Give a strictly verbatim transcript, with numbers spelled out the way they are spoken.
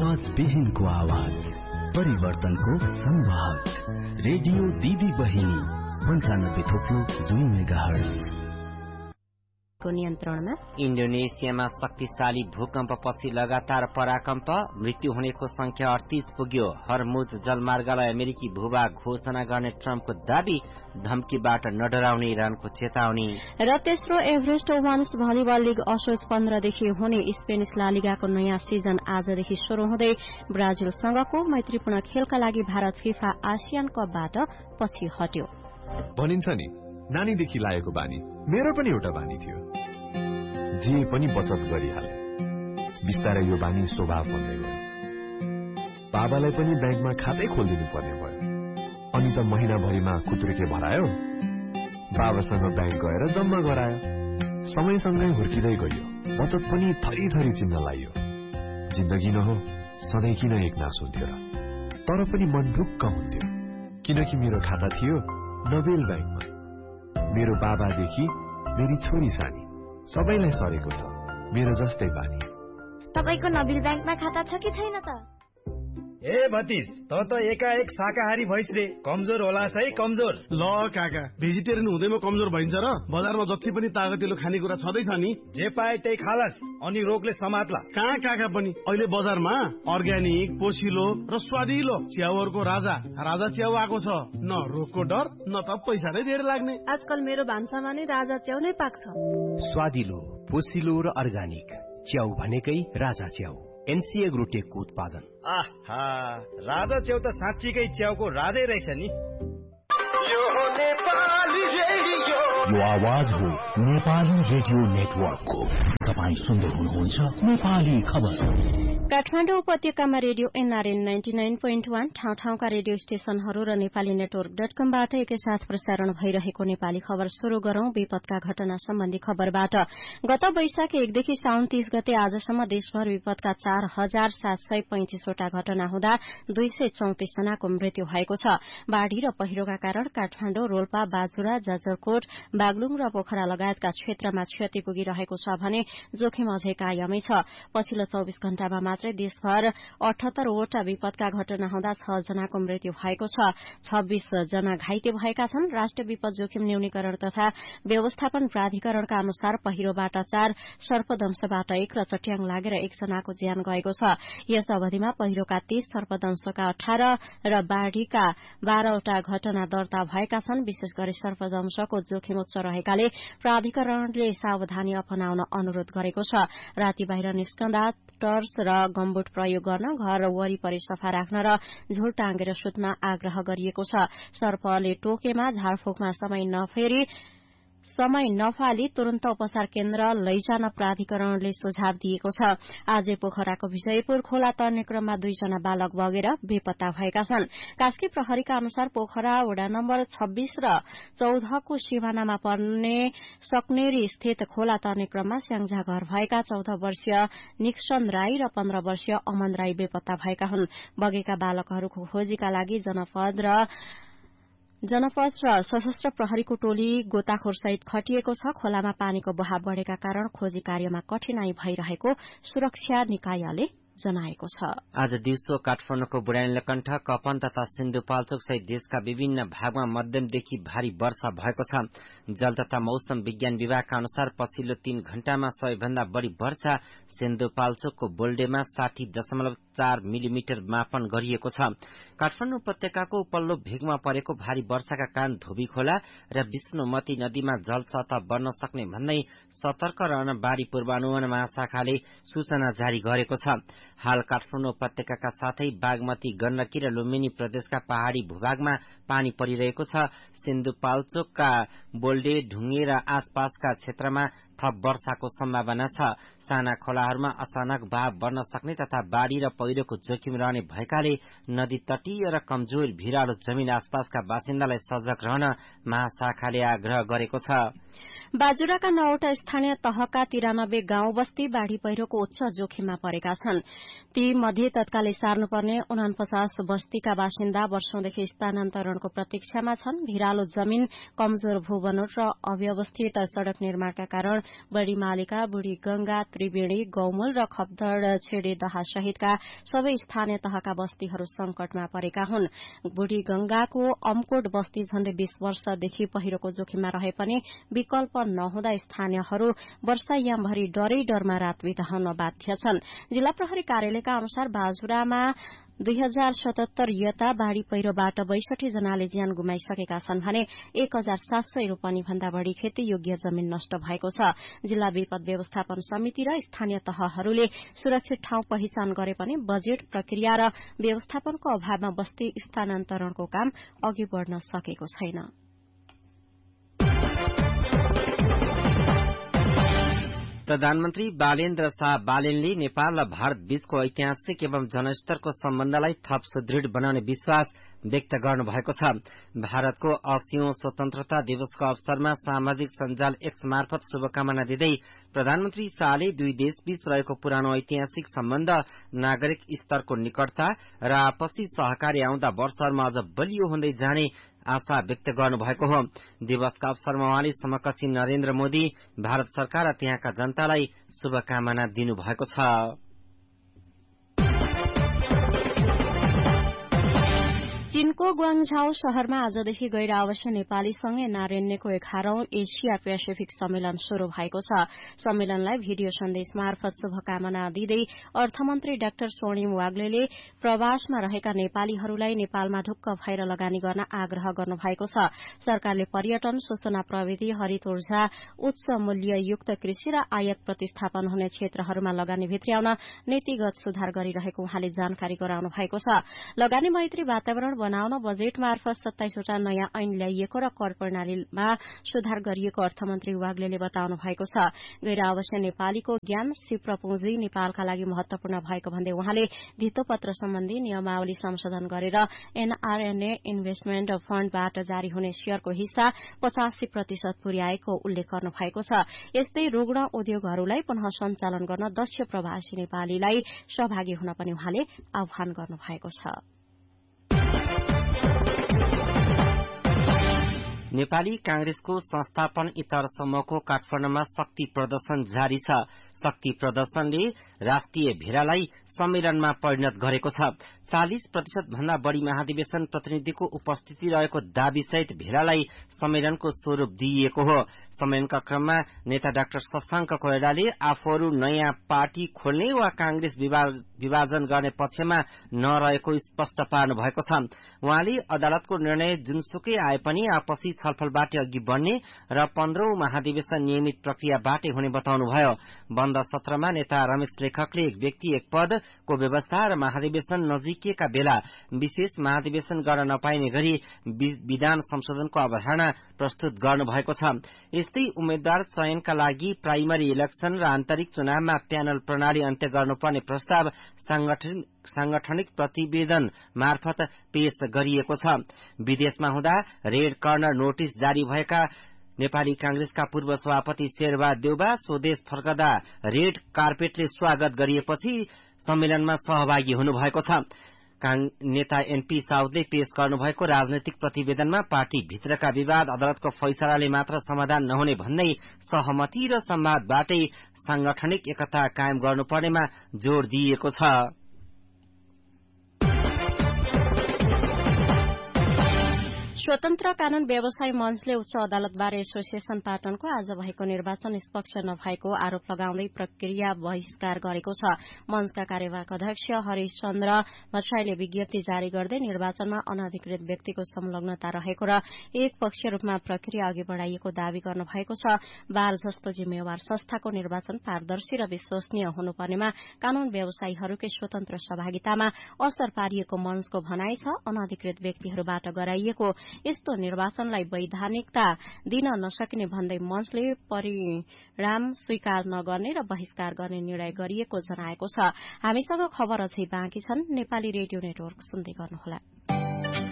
आवाज विहीनको आवाज, परिवर्तनको संवाहक, रेडियो दिदी बहिनी पन्चानब्बे थोप्लो दुई मेगाहर्ज को नियन्त्रणमा। इन्डोनेसियामा शक्तिशाली भूकम्पपछि लगातार पराकम्प, मृत्यु हुनेको संख्या अडतीस पुग्यो। हर्मुज जलमार्गलाई अमेरिकी भूभाग घोषणा गर्ने ट्रम्पको दावी, धम्कीबाट नडराउने इरानको चेतावनी। र तेस्रो एभरेस्ट वुमेन्स भलिबल लीग असोज पन्ध्रदेखि हुने स्पेनिस ला लिगाको नयाँ सिजन आजदेखि शुरू हुँदै ब्राजिलसँगको मैत्रीपूर्ण खेलका लागि भारत फिफा आसियान कपबाट पछि हट्यो। भनिन्छ नि, नानीदेखि लागेको बानी मेरो पनि एउटा बानी थियो, जे पनि बचत गरिहाले। बिस्तारै यो बानी स्वभाव बन्दै गयो। बाबालाई पनि ब्याङ्कमा खातै खोलिदिनु पर्ने भयो। अनि त महिनाभरिमा खुत्रुके भरायो, बाबासँग ब्याङ्क गएर जम्मा गरायो। समयसँगै हुर्किँदै गयो, बचत पनि थरी थरी चिन्न लाग्यो। जिन्दगी न हो, सधैँ किन एक नास हुन्थ्यो र? तर पनि मन ढुक्क हुन्थ्यो, किनकि मेरो खाता थियो नोबेल ब्याङ्कमा। मेरो बाबादेखि मेरी छोरी सानी सबैलाई सरेको छ मेरो जस्तै बानी। तपाईको नोबेल ब्याङ्कमा खाता छ कि छैन त? ए भतिज, त त एकाएक शाकाहारी भइस रे, कमजोर होलास है कमजोर। ल काका, भेजिटेरियन हुँदैमा कमजोर भइन्छ र? बजारमा जति पनि तागतिलो खानेकुरा छँदैछ नि, जे पाए त्यही खालास, अनि रोगले समात्ला। कहाँ काका पनि अहिले बजारमा अर्ग्यानिक, पोसिलो र स्वादिलो च्याउहरूको राजा राजा च्याउ आएको छ। न रोगको डर, न त पैसा नै धेरै लाग्ने। आजकल मेरो भान्सामा नि राजा च्याउ नै पाक्छ। स्वादिलो, पोसिलो र अर्ग्यानिक च्याउ भनेकै राजा च्याउ, एनसी एग्रोटेकको उत्पादन। आहा, राजा च्याउ त साँच्चीकै च्याउको राजै रहेछ नि। यो नेपाली रेडियो, यो आवाज हो नेपाली रेडियो नेटवर्कको। तपाईँ सुन्दै हुनुहुन्छ नेपाली खबर। काठमाडौँ उपत्यकामा radio NRN ninety nine point one, ठाउँ ठाउँका रेडियो स्टेशनहरू र नेपाली नेटवर्क डट कमबाट एकैसाथ प्रसारण भइरहेको नेपाली खबर शुरू गरौं। विपदका घटना सम्बन्धी खबरबाट। गत वैशाख एकदेखि साउन तीस गते आजसम्म देशभर विपदका चार हजार सात सय पैंतिसवटा घटना हुँदा दुई सय चौतिस जनाको मृत्यु भएको छ। बाढ़ी र पहिरोका कारण काठमाडौँ, रोल्पा, बाजुरा, जाजरकोट, बागलुङ र पोखरा लगायतका क्षेत्रमा क्षति पुगिरहेको छ भने जोखिम अझै कायमै छ। पछिल्लो चौविस घण्टामा मात्रै देशभर अठहत्तरवटा विपदका घटना हुँदा छ जनाको मृत्यु भएको छ। छब्बीस जना घाइते भएका छन्। राष्ट्रिय विपद जोखिम न्यूनीकरण तथा व्यवस्थापन प्राधिकरणका अनुसार पहिरोबाट चार, सर्पदंशबाट एक र चट्याङ लागेर एकजनाको ज्यान गएको छ। यस अवधिमा पहिरोका तीस, सर्पदंशका अठार र बाढ़ीका बाह्रवटा घटना दर्ता भएका छन्। विशेष गरी सर्पदंशको जोखिम उच्च रहेकाले प्राधिकरणले सावधानी अपनाउन अनुरोध गरेको छ। राति बाहिर निस्कँदा टर्च र गम्बुट प्रयोग गर्न, घर वरिपरि सफा राख्न र झोल टाँगेर सुत्न आग्रह गरिएको छ। सर्पले टोकेमा झारफूकमा समय नफेरी समय नफाली तुरन्त उपचार केन्द्र लैजान प्राधिकरणले सुझाव दिएको छ। आज पोखराको विजयपुर खोला तर्ने क्रममा दुईजना बालक बगेर बेपत्ता भएका छन्। कास्की प्रहरीका अनुसार पोखरा वडा नम्बर छब्बीस र चौधको सिमानामा पर्ने सकनेरी स्थित खोला तर्ने क्रममा स्याङ्जा घर भएका चौध वर्षीय निक्सन राई र पन्ध्र वर्षीय अमन राई बेपत्ता भएका हुन्। बगेका बालकहरूको खोजीका लागि जनपद र जनपद र सशस्त्र प्रहरीको टोली गोताखोरसहित खटिएको छ। खोलामा पानीको बहाव बढ़ेका कारण खोजी कार्यमा कठिनाई भइरहेको सुरक्षा निकायले जनाएको छ। आज दिउँसो काठमाडौँको बुढानीलकण्ठ, कपन तथा सिन्धुपाल्चोक सहित देशका विभिन्न भागमा मध्यमदेखि भारी वर्षा भएको छ। जल तथा मौसम विज्ञान विभागका अनुसार पछिल्लो तीन घण्टामा सबैभन्दा बढ़ी वर्षा सिन्धुपाल्चोकको बोल्डेमा साठी दशमलव चार मिलिमिटर मापन गरिएको छ। काठमाडौँ उपत्यकाको उपल्लो भेगमा परेको भारी वर्षाका कारण धोबी खोला र विष्णुमती नदीमा जलसतह बढ्न सक्ने भन्दै सतर्क रहन बाढ़ी पूर्वानुमान महाशाखाले सूचना जारी गरेको छ। हाल काठमाडौँ उपत्यकाका साथै बागमती, गण्डकी र लुम्बिनी प्रदेशका पहाड़ी भूभागमा पानी परिरहेको छ। सिन्धुपाल्चोकका बोल्डे, ढुङ्गे र आसपासका क्षेत्रमा थप वर्षाको सम्भावना छ। साना खोलाहरूमा अचानक बहाव बढ्न सक्ने तथा बाढ़ी र पहिरोको जोखिम रहने भएकाले नदी तटीय र कमजोर भिरालो जमिन आसपासका बासिन्दालाई सजग रहन महाशाखाले आग्रह गरेको छ। बाजुराका नौवटा स्थानीय तहका तिरानब्बे गाउँ बस्ती बाढ़ी पहिरोको उच्च जोखिममा परेका छन्। ती मध्ये तत्कालै सार्नुपर्ने उनापचास बस्तीका बासिन्दा वर्षौंदेखि स्थानान्तरणको प्रतीक्षामा छन्। भिरालो जमिन, कमजोर भूबनोट र अव्यवस्थित सड़क निर्माणका कारण बढी मालिका, बुढी गंगा, त्रिवेणी, गौमूल र खप्दड़ छेडे दहा सहितका सबै स्थानीय तहका बस्तीहरू संकटमा परेका हुन्। बुढी गंगाको अमकोट बस्ती झण्डै बीस वर्षदेखि पहिरोको जोखिममा रहे पनि विकल्प नहुँदा स्थानीयहरू वर्षायामभरि डरै डरमा रात बिताउन बाध्य छन्। जिल्ला प्रहरी कार्यालयका अनुसार बाजुरामा दुई हजार सतहत्तर यता बाढ़ी पहिरोबाट बैसठी जनाले ज्यान गुमाइसकेका छन् भने एक हजार सात सय रोपनी भन्दा बढ़ी खेती योग्य जमीन नष्ट भएको छ। जिल्ला विपद व्यवस्थापन समिति र स्थानीय तहहरूले सुरक्षित ठाउँ पहिचान गरे पनि बजेट प्रक्रिया र व्यवस्थापनको अभावमा बस्ती स्थानान्तरणको काम अघि बढ़न सकेको छैन। प्रधानमन्त्री बालेन्द्र शाह बालेनले नेपाल र भारत बीचको ऐतिहासिक एवं जनस्तरको सम्बन्धलाई थप सुदृढ़ बनाउने विश्वास व्यक्त गर्नुभएको छ। भारतको अस्सीऔं स्वतन्त्रता दिवसको अवसरमा सामाजिक सञ्जाल एक्स मार्फत शुभकामना दिँदै प्रधानमन्त्री शाहले दुई देशबीच रहेको पुरानो ऐतिहासिक सम्बन्ध, नागरिक स्तरको निकटता र आपसी सहकारी आउँदा वर्षहरूमा अझ बलियो हुँदै जाने आशा व्यक्त गर्नुभएको हो। दिवसका अवसरमा उहाँले समकक्षी नरेन्द्र मोदी, भारत सरकार र त्यहाँका जनतालाई शुभकामना दिनुभएको छ। चीनको ग्वाङझाओ शहरमा आजदेखि गैर आवासीय नेपालीसँगै एनआरएनएको एघारौं एसिया पेसिफिक सम्मेलन शुरू भएको छ। सम्मेलनलाई भिडियो सन्देश मार्फत शुभकामना दिँदै अर्थमन्त्री डाक्टर स्वर्णिम वाग्लेले प्रवासमा रहेका नेपालीहरूलाई नेपालमा ढुक्क भएर लगानी गर्न आग्रह गर्नुभएको छ। सरकारले पर्यटन, सूचना प्रविधि, हरित ऊर्जा, उच्च मूल्ययुक्त कृषि र आयात प्रतिस्थापन हुने क्षेत्रहरूमा लगानी भित्र्याउन नीतिगत सुधार गरिरहेको उहाँले जानकारी गराउनु भएको छ। लगानी मैत्री वातावरण बनाउन बजेट मार्फत सत्ताइसवटा नयाँ ऐन ल्याइएको र कर प्रणालीमा सुधार गरिएको अर्थमन्त्री वाग्लेले बताउनु भएको छ। गैर आवासीय नेपालीको ज्ञान, सिप र पुँजी नेपालका लागि महत्वपूर्ण भएको भन्दै उहाँले धितोपत्र सम्बन्धी नियमावली संशोधन गरेर एनआरएनए इन्भेस्टमेन्ट फण्डबाट जारी हुने शेयरको हिस्सा पचासी प्रतिशत पुर्याएको उल्लेख गर्नु भएको छ। यस्तै रुग्ण उद्योगहरूलाई पुनः सञ्चालन गर्न दक्ष प्रवासी नेपालीलाई सहभागी हुन पनि उहाँले आह्वान गर्नु भएको छ। नेपाली कांग्रेसको संस्थापन इतर समूहको काठमाडौँमा शक्ति प्रदर्शन जारी छ। शक्ति प्रदर्शनले राष्ट्रिय भेडालाई सम्मेलनमा परिणत गरेको छ। चालिस प्रतिशत भन्दा बढ़ी महाधिवेशन प्रतिनिधिको उपस्थिति रहेको दावीसहित भेडालाई सम्मेलनको स्वरूप दिइएको हो। सम्मेलनका क्रममा नेता डाक्टर शशाङ्क कोइरालाले आफूहरू नयाँ पार्टी खोल्ने वा कांग्रेस विभाजन गर्ने पक्षमा नरहेको स्पष्ट पार्नु भएको छ। उहाँले अदालतको निर्णय जुनसुकै आए पनि आपसी छलफलबाट अघि बढ़ने र पन्ध्रौं महाधिवेशन नियमित प्रक्रियाबाटै हुने बताउनुभयो। बन्द सत्रमा नेता रमेश लेखकले एक व्यक्ति एक पदको व्यवस्था र महाधिवेशन नजिकिएका बेला विशेष महाधिवेशन गर्न नपाइने गरी विधान संशोधनको अवधारणा प्रस्तुत गर्नुभएको छ। यस्तै उम्मेद्वार चयनका लागि प्राइमरी इलेक्सन र आन्तरिक चुनावमा प्यानल प्रणाली अन्त्य गर्नुपर्ने प्रस्ताव सांगठनिक प्रतिवेदन मार्फत पेश गरिएको छ। विदेशमा हुँदा रेड कर्नर नोटिस जारी भएका नेपाली कांग्रेसका पूर्व सभापति शेरबहादुर देउबा स्वदेश फर्कदा रेड कार्पेटले स्वागत गरिएपछि सम्मेलनमा सहभागी हुनुभएको छ। नेता एनपी साउदले पेश गर्नुभएको राजनैतिक प्रतिवेदनमा पार्टी भित्रका विवाद अदालतको फैसलाले मात्र समाधान नहुने भन्दै सहमति र संवादबाटै सांगठनिक एकता कायम गर्नुपर्नेमा जोड़ दिइएको छ। स्वतन्त्र कानून व्यवसाय मञ्चले उच्च अदालतबार एसोसिएशन पाटनको आज भएको निर्वाचन निष्पक्ष नभएको आरोप लगाउँदै प्रक्रिया बहिष्कार गरेको छ। मञ्चका कार्यवाहक अध्यक्ष हरीश चन्द्र भट्टराईले विज्ञप्ति जारी गर्दै निर्वाचनमा अनधिकृत व्यक्तिको संलग्नता रहेको र एक पक्षीय रूपमा प्रक्रिया अघि बढ़ाइएको दावी गर्नु भएको छ। बार जस्तो जिम्मेवार संस्थाको निर्वाचन पारदर्शी र विश्वसनीय हुनुपर्नेमा कानून व्यवसायीहरूकै स्वतन्त्र सहभागितामा असर पारिएको मञ्चको भनाइ छ। अनधिकृत व्यक्तिहरूबाट गराइएको यस्तो निर्वाचनलाई वैधानिकता दिन नसकिने भन्दै मञ्चले परिणाम स्वीकार नगर्ने र बहिष्कार गर्ने निर्णय गरिएको जनाएको छ। हामीसँग खबर अझै बाँकी छन्। नेपाली रेडियो नेटवर्क सुन्दै गर्नुहोला।